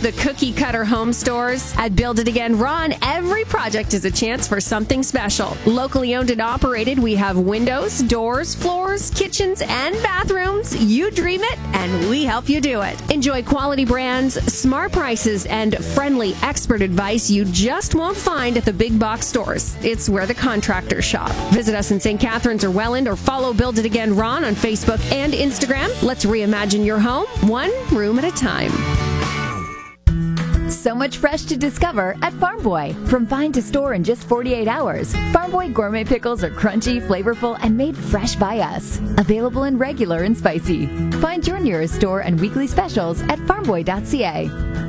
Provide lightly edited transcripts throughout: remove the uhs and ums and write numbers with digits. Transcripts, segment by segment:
the cookie cutter home stores. At Build It Again Ron, every project is a chance for something special. Locally owned and operated, we have windows, doors, floors, kitchens, and bathrooms. You dream it, and we help you do it. Enjoy quality brands, smart prices, and friendly expert advice you just won't find at the big box stores. It's where the contractors shop. Visit us in St. Catharines or Welland, or follow Build It Again Ron on Facebook and Instagram. Let's reimagine your home, one room at a time. So much fresh to discover at Farm Boy. From vine to store in just 48 hours, Farm Boy gourmet pickles are crunchy, flavorful, and made fresh by us. Available in regular and spicy. Find your nearest store and weekly specials at farmboy.ca.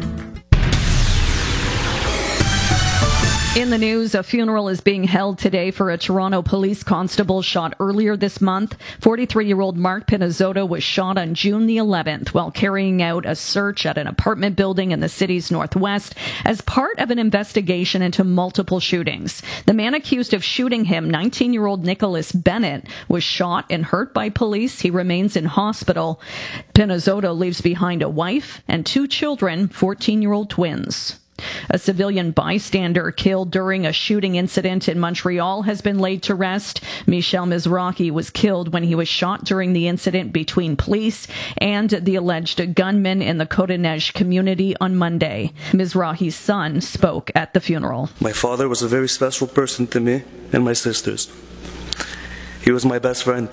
In the news, a funeral is being held today for a Toronto police constable shot earlier this month. 43-year-old Mark Pinizzotto was shot on June the 11th while carrying out a search at an apartment building in the city's northwest as part of an investigation into multiple shootings. The man accused of shooting him, 19-year-old Nicholas Bennett, was shot and hurt by police. He remains in hospital. Pinizzotto leaves behind a wife and 2 children, 14-year-old twins. A civilian bystander killed during a shooting incident in Montreal has been laid to rest. Michel Mizrahi was killed when he was shot during the incident between police and the alleged gunman in the Côte-des-Neiges community on Monday. Mizrahi's son spoke at the funeral. My father was a very special person to me and my sisters. He was my best friend.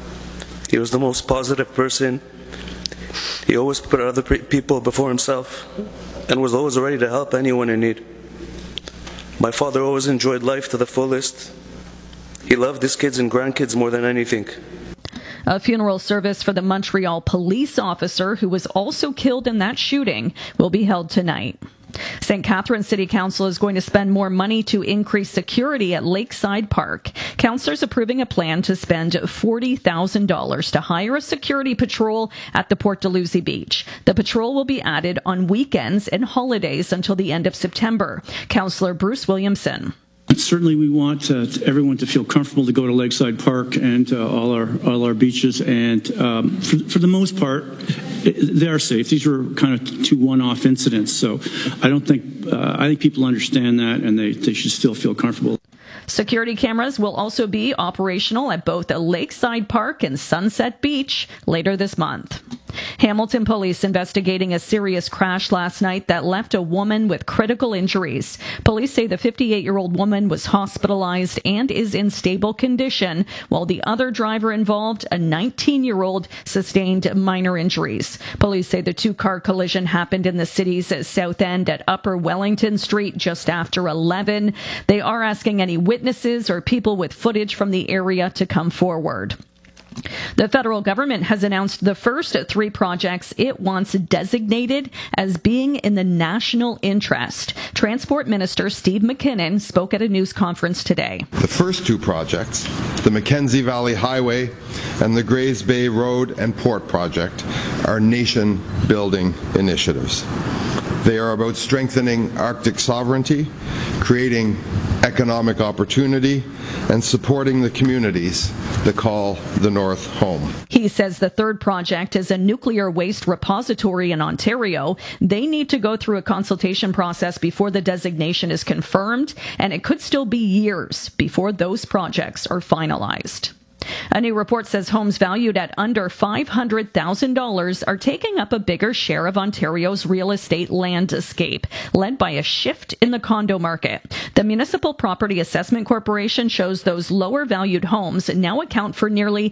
He was the most positive person. He always put other people before himself, and was always ready to help anyone in need. My father always enjoyed life to the fullest. He loved his kids and grandkids more than anything. A funeral service for the Montreal police officer who was also killed in that shooting will be held tonight. St. Catharines City Council is going to spend more money to increase security at Lakeside Park. Councillors approving a plan to spend $40,000 to hire a security patrol at the Port Dalhousie Beach. The patrol will be added on weekends and holidays until the end of September. Councillor Bruce Williamson. Certainly, we want everyone to feel comfortable to go to Lakeside Park and all our beaches. And for the most part, they are safe. These were kind of 2 one-off incidents, so I think people understand that, and they should still feel comfortable. Security cameras will also be operational at both Lakeside Park and Sunset Beach later this month. Hamilton police investigating a serious crash last night that left a woman with critical injuries. Police say the 58-year-old woman was hospitalized and is in stable condition, while the other driver involved, a 19-year-old, sustained minor injuries. Police say the 2-car collision happened in the city's south end at Upper Wellington Street just after 11. They are asking any witnesses or people with footage from the area to come forward. The federal government has announced the first 3 projects it wants designated as being in the national interest. Transport Minister Steve McKinnon spoke at a news conference today. The first 2 projects, the Mackenzie Valley Highway and the Grays Bay Road and Port project, are nation-building initiatives. They are about strengthening Arctic sovereignty, creating economic opportunity, and supporting the communities that call the North home. He says the third project is a nuclear waste repository in Ontario. They need to go through a consultation process before the designation is confirmed, and it could still be years before those projects are finalized. A new report says homes valued at under $500,000 are taking up a bigger share of Ontario's real estate landscape, led by a shift in the condo market. The Municipal Property Assessment Corporation shows those lower valued homes now account for nearly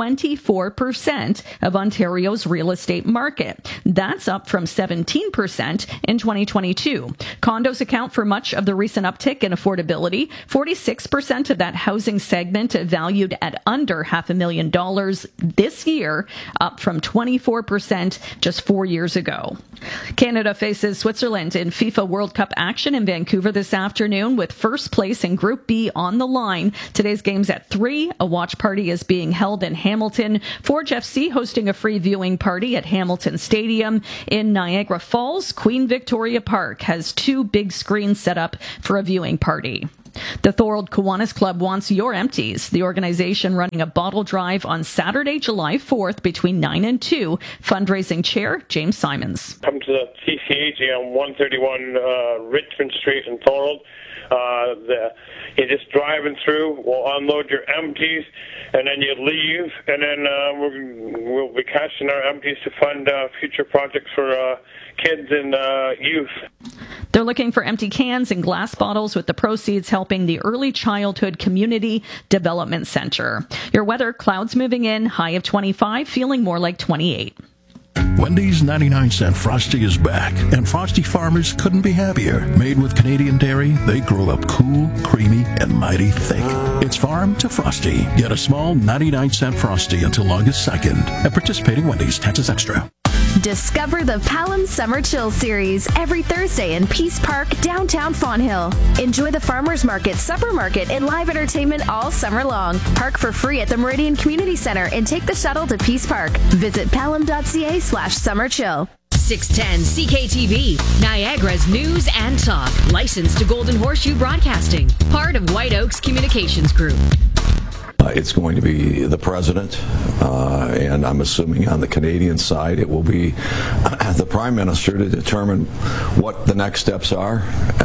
24% of Ontario's real estate market. That's up from 17% in 2022. Condos account for much of the recent uptick in affordability. 46% of that housing segment valued at under $500,000 this year, up from 24% just 4 years ago. Canada faces Switzerland in FIFA World Cup action in Vancouver this afternoon, with first place in Group B on the line. Today's game's at 3. A watch party is being held in Hamilton. Forge FC hosting a free viewing party at Hamilton Stadium. In Niagara Falls, Queen Victoria Park has 2 big screens set up for a viewing party. The Thorold Kiwanis Club wants your empties. The organization running a bottle drive on Saturday, July 4th between 9 and 2. Fundraising Chair James Simons. Come to the CCAG on 131 Richmond Street in Thorold. You're just driving through, we'll unload your empties, and then you leave, and then we'll be cashing our empties to fund future projects for kids and youth. They're looking for empty cans and glass bottles, with the proceeds helping the Early Childhood Community Development Center. Your weather, clouds moving in, high of 25, feeling more like 28. Wendy's 99-cent Frosty is back, and Frosty farmers couldn't be happier. Made with Canadian dairy, they grow up cool, creamy, and mighty thick. It's farm to Frosty. Get a small 99-cent Frosty until August 2nd at participating Wendy's. Taxes extra. Discover the Palam Summer Chill Series every Thursday in Peace Park, downtown Fonthill. Enjoy the Farmers Market, Supper Market, and live entertainment all summer long. Park for free at the Meridian Community Center and take the shuttle to Peace Park. Visit palam.ca/summerchill. 610 CKTV, Niagara's news and talk. Licensed to Golden Horseshoe Broadcasting. Part of White Oaks Communications Group. It's going to be the president, and I'm assuming on the Canadian side it will be the prime minister to determine what the next steps are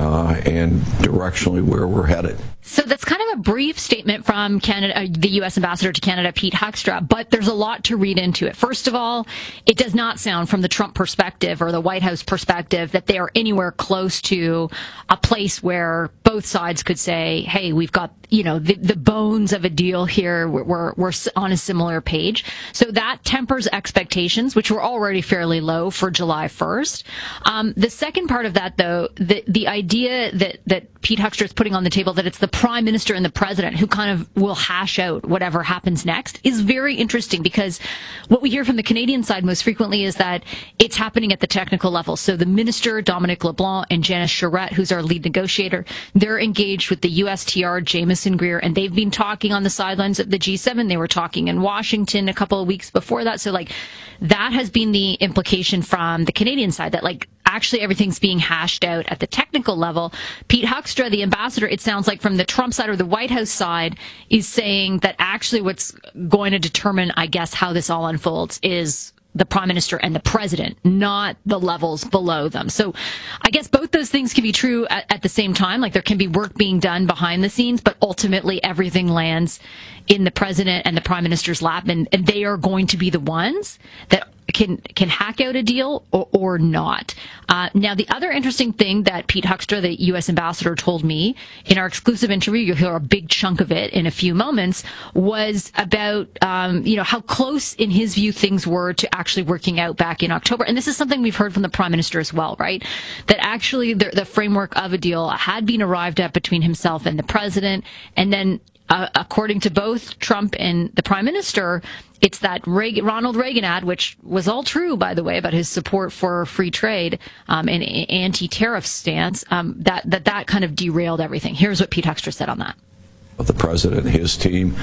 and directionally where we're headed. So that's kind of a brief statement from Canada, the U.S. ambassador to Canada, Pete Huckstra, but there's a lot to read into it. First of all, it does not sound from the Trump perspective or the White House perspective that they are anywhere close to a place where both sides could say, hey, we've got, the bones of a deal here. We're on a similar page. So that tempers expectations, which were already fairly low for July 1st. The second part of that, though, the idea that Pete Huckstra is putting on the table, that it's the prime minister and the president who kind of will hash out whatever happens next, is very interesting, because what we hear from the Canadian side most frequently is that it's happening at the technical level. So the minister, Dominic LeBlanc, and Janice Charette, who's our lead negotiator, they're engaged with the USTR, Jameson Greer, and they've been talking on the sidelines of the G7. They were talking in Washington a couple of weeks before that. So that has been the implication from the Canadian side, that actually everything's being hashed out at the technical level. Pete Huckstra, the ambassador, it sounds like from the Trump side or the White House side, is saying that actually what's going to determine, I guess, how this all unfolds is the prime minister and the president, not the levels below them. So I guess both those things can be true at the same time. There can be work being done behind the scenes, but ultimately everything lands in the president and the prime minister's lap, and they are going to be the ones that can hack out a deal or not. Now, the other interesting thing that Pete Huckstra, the U.S. ambassador, told me in our exclusive interview, you'll hear a big chunk of it in a few moments, was about how close, in his view, things were to actually working out back in October. And this is something we've heard from the prime minister as well, right? That actually the framework of a deal had been arrived at between himself and the president, and then according to both Trump and the prime minister, it's that Ronald Reagan ad, which was all true, by the way, about his support for free trade and anti-tariff stance, that kind of derailed everything. Here's what Pete Huckstra said on that. The president and his team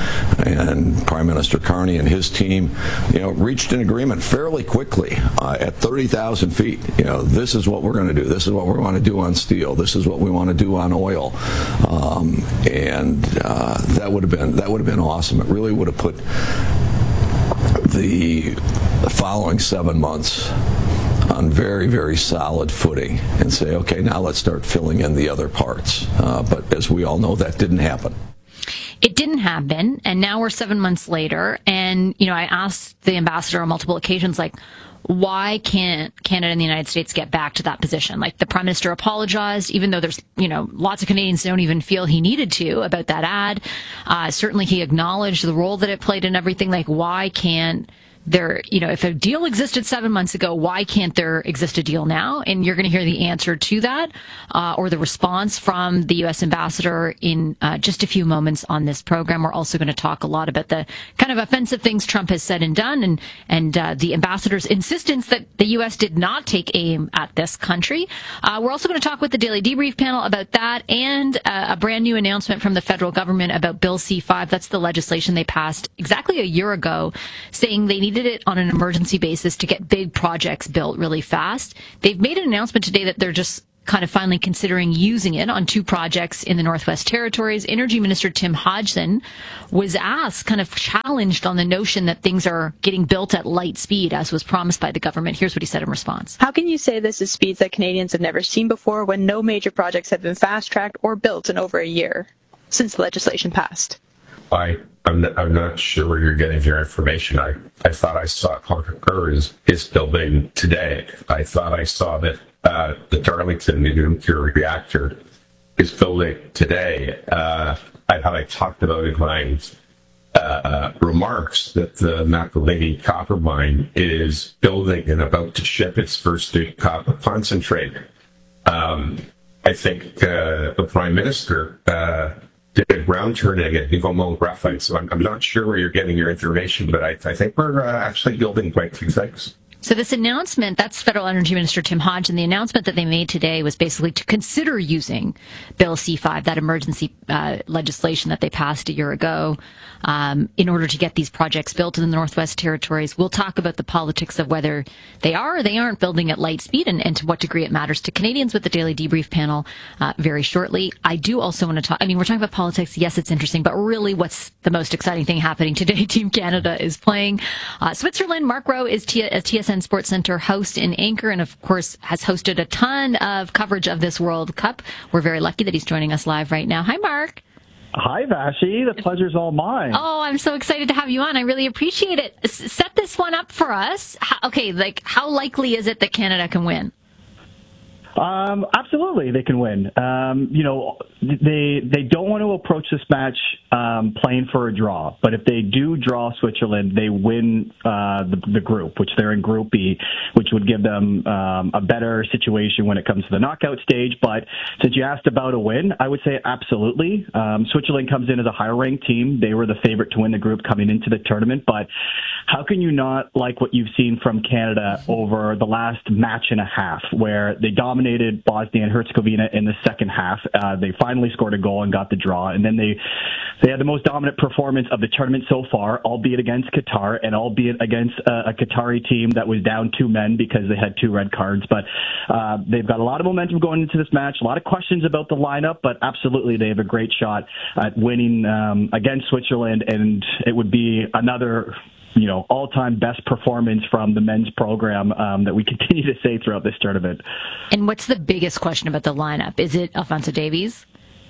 and Prime Minister Carney and his team, reached an agreement fairly quickly at 30,000 feet. This is what we're going to do. This is what we're going to do on steel. This is what we want to do on oil. That would have been awesome. It really would have put the following 7 months on very, very solid footing and say, okay, now let's start filling in the other parts. But as we all know, that didn't happen. It didn't happen, and now we're 7 months later, and, I asked the ambassador on multiple occasions, why can't Canada and the United States get back to that position? The prime minister apologized, even though there's, lots of Canadians don't even feel he needed to about that ad. Certainly he acknowledged the role that it played in everything. Why can't there, if a deal existed 7 months ago, why can't there exist a deal now? And you're going to hear the answer to that, or the response from the U.S. ambassador in just a few moments on this program. We're also going to talk a lot about the kind of offensive things Trump has said and done, and the ambassador's insistence that the U.S. did not take aim at this country. We're also going to talk with the Daily Debrief panel about that, and a brand new announcement from the federal government about Bill C-5. That's the legislation they passed exactly a year ago, saying they needed it on an emergency basis to get big projects built really fast. They've made an announcement today that they're just kind of finally considering using it on 2 projects in the Northwest Territories. Energy Minister Tim Hodgson was asked, kind of challenged on the notion that things are getting built at light speed, as was promised by the government. Here's what he said in response. How can you say this is speeds that Canadians have never seen before when no major projects have been fast-tracked or built in over a year since the legislation passed? I'm not sure where you're getting your information. I thought I saw Conquer is building today. I thought I saw that the Darlington nuclear reactor is building today. I thought I talked about in my remarks that the McIlhenny copper mine is building and about to ship its first copper concentrate. I think the Prime Minister did a ground turning at Nivomont Graphite, so I'm not sure where you're getting your information, but I think we're actually building quite a few things. So this announcement, that's Federal Energy Minister Tim Hodgson. The announcement that they made today was basically to consider using Bill C-5, that emergency legislation that they passed a year ago, in order to get these projects built in the Northwest Territories. We'll talk about the politics of whether they are or they aren't building at light speed and to what degree it matters to Canadians with the Daily Debrief panel very shortly. I do also want to talk, we're talking about politics. Yes, it's interesting, but really what's the most exciting thing happening today? Team Canada is playing Switzerland. Mark Rowe is TSN Sports Center host and anchor, and of course has hosted a ton of coverage of this World Cup. We're very lucky that he's joining us live right now. Hi, Mark. Hi, Vashi. The pleasure's all mine. Oh, I'm so excited to have you on. I really appreciate it. Set this one up for us. How likely is it that Canada can win? Absolutely, they can win. They don't want to approach this match playing for a draw, but if they do draw Switzerland, they win the group, which they're in Group B, which would give them a better situation when it comes to the knockout stage. But since you asked about a win, I would say absolutely. Switzerland comes in as a higher-ranked team. They were the favorite to win the group coming into the tournament, but how can you not like what you've seen from Canada over the last match and a half, where they dominated Bosnia and Herzegovina in the second half. They finally scored a goal and got the draw, and then they had the most dominant performance of the tournament so far, albeit against Qatar and albeit against a Qatari team that was down 2 men because they had 2 red cards. But they've got a lot of momentum going into this match, a lot of questions about the lineup, but absolutely they have a great shot at winning against Switzerland, and it would be another all-time best performance from the men's program that we continue to say throughout this tournament. And what's the biggest question about the lineup? Is it Alphonso Davies?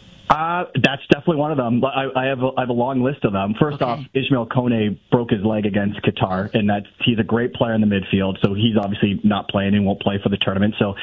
That's definitely one of them. I have a long list of them. First off, Ismail Kone broke his leg against Qatar, and he's a great player in the midfield, so he's obviously not playing and won't play for the tournament. So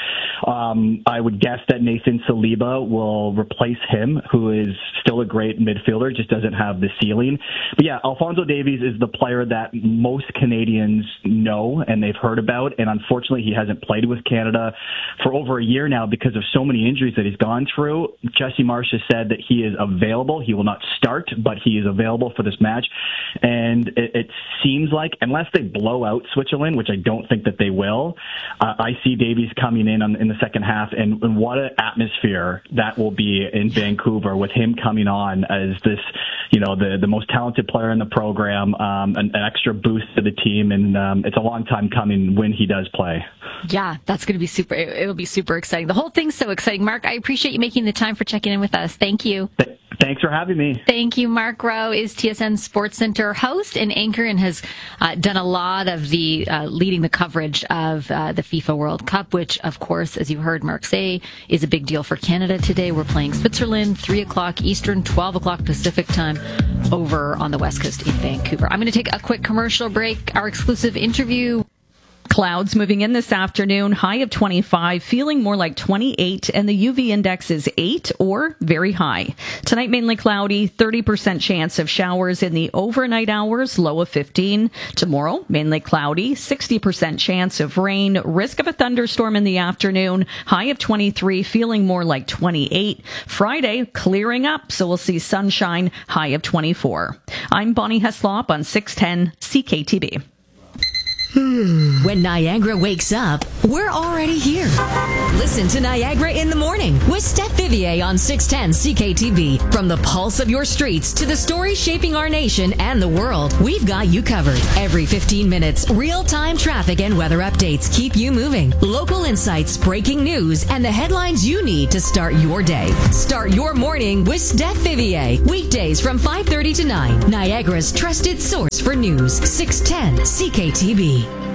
I would guess that Nathan Saliba will replace him, who is still a great midfielder, just doesn't have the ceiling. But yeah, Alphonso Davies is the player that most Canadians know and they've heard about, and unfortunately he hasn't played with Canada for over a year now because of so many injuries that he's gone through. Jesse Marsh has said that he is available. He will not start, but he is available for this match. And it seems like, unless they blow out Switzerland, which I don't think that they will, I see Davies coming in the second half. And what an atmosphere that will be in Vancouver with him coming on as this, the most talented player in the program, an extra boost to the team. And it's a long time coming when he does play. Yeah, that's going to be super. It'll be super exciting. The whole thing's so exciting. Mark, I appreciate you making the time for checking in with us. Thank you. Thanks for having me. Thank you. Mark Rowe is TSN Sports Center host and anchor and has done a lot of the leading the coverage of the FIFA World Cup, which, of course, as you heard Mark say, is a big deal for Canada today. We're playing Switzerland, 3 o'clock Eastern, 12 o'clock Pacific time over on the West Coast in Vancouver. I'm going to take a quick commercial break. Our exclusive interview. Clouds moving in this afternoon, high of 25, feeling more like 28, and the UV index is 8 or very high. Tonight, mainly cloudy, 30% chance of showers in the overnight hours, low of 15. Tomorrow, mainly cloudy, 60% chance of rain, risk of a thunderstorm in the afternoon, high of 23, feeling more like 28. Friday, clearing up, so we'll see sunshine, high of 24. I'm Bonnie Heslop on 610 CKTB. When Niagara wakes up, We're already here. Listen to Niagara in the Morning with Steph Vivier on 610 CKTV. From the pulse of your streets to the stories shaping our nation and the world, we've got you covered. Every 15 minutes, real-time traffic and weather updates keep you moving. Local insights, breaking news, and the headlines you need to start your day. Start your morning with Steph Vivier. Weekdays from 5:30 to 9. Niagara's trusted source for news. 610 CKTV.